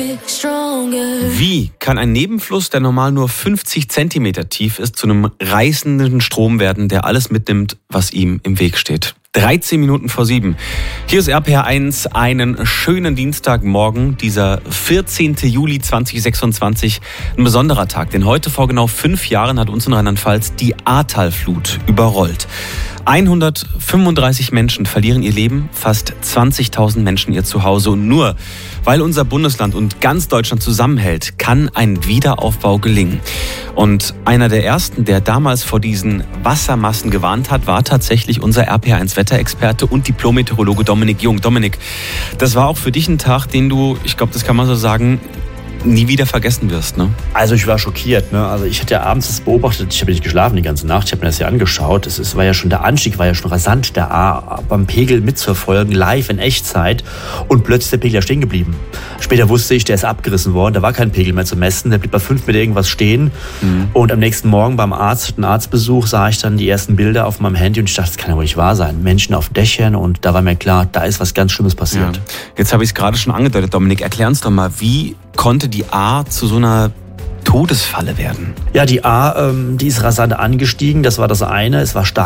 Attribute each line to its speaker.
Speaker 1: Wie kann ein Nebenfluss, der normal nur 50 Zentimeter tief ist, zu einem reißenden Strom werden, der alles mitnimmt, was ihm im Weg steht? 13 Minuten vor 7. Hier ist RPR1, einen schönen Dienstagmorgen, dieser 14. Juli 2026. Ein besonderer Tag, denn heute vor genau 5 Jahren hat uns in Rheinland-Pfalz die Ahrtalflut überrollt. 135 Menschen verlieren ihr Leben, fast 20.000 Menschen ihr Zuhause. Und nur weil unser Bundesland und ganz Deutschland zusammenhält, kann ein Wiederaufbau gelingen. Und einer der ersten, der damals vor diesen Wassermassen gewarnt hat, war tatsächlich unser RPR1-Wetterexperte und Diplom-Meteorologe Dominik Jung. Dominik, das war auch für dich ein Tag, den du, ich glaube, das kann man so sagen, nie wieder vergessen wirst, ne?
Speaker 2: Also ich war schockiert, ne? Also ich hatte ja abends das beobachtet, ich habe nicht geschlafen die ganze Nacht, ich habe mir das ja angeschaut. War ja schon der Anstieg, war ja schon rasant, der A beim Pegel mitzuverfolgen, live in Echtzeit, und plötzlich ist der Pegel ja stehen geblieben. Später wusste ich, der ist abgerissen worden, da war kein Pegel mehr zu messen, der blieb bei 5 Meter irgendwas stehen. Und am nächsten Morgen beim Arzt, einen Arztbesuch, sah ich dann die ersten Bilder auf meinem Handy und ich dachte, das kann ja wohl nicht wahr sein. Menschen auf Dächern, und da war mir klar, da ist was ganz Schlimmes passiert.
Speaker 1: Ja. Jetzt habe ich es gerade schon angedeutet, Dominik, erklär uns doch mal, wie konnte die Ahr zu so einer Todesfalle werden?
Speaker 2: Ja, die Ahr, die ist rasant angestiegen, das war das eine. Es war stark